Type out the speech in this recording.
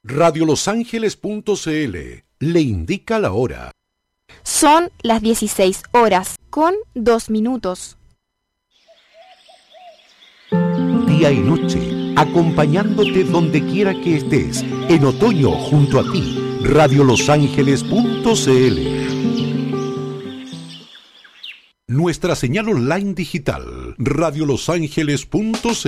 Radiolosangeles.cl le indica la hora. Son las 16 horas con 2 minutos. Día y noche, acompañándote donde quiera que estés, en otoño junto a ti. Radiolosangeles.cl. Nuestra señal online digital, radiolosangeles.cl.